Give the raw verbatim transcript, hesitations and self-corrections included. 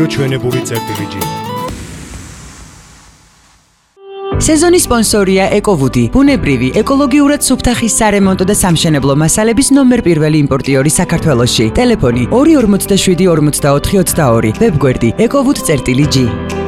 ჩვენებული წერტილი ჯი. სეზონის სპონსორია ეკოვუდი, ბუნებრივი, ეკოლოგიურად სუფთა ხის სარემონტო და სამშენებლო მასალების ნომერ პირველი იმპორტიორი საქართველოში. ტელეფონი ორი ორმოცდაშვიდი ორმოცდაოთხი ოცდაორი, ვებგვერდი ეკოვუდ წერტილი ჯი.